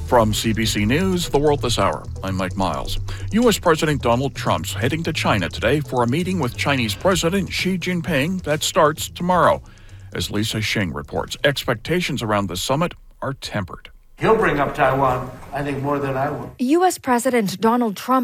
From CBC News, The World This Hour, I'm Mike Miles. U.S. President Donald Trump's heading to China today for a meeting with Chinese President Xi Jinping that starts tomorrow. As Lisa Xing reports, expectations around the summit are tempered. He'll bring up Taiwan, I think, more than I will. U.S. President Donald Trump